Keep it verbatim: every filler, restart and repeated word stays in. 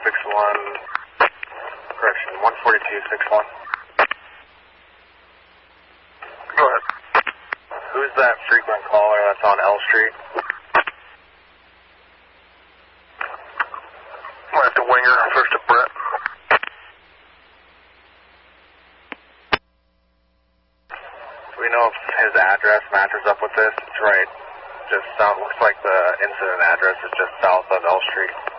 six one, correction, one forty-two six one. Go ahead. Who's that frequent caller that's on L Street? I'm going to have to winger first to Brett. Do we know if his address matches up with this? It's right. Just south, looks like the incident address is just south of L Street.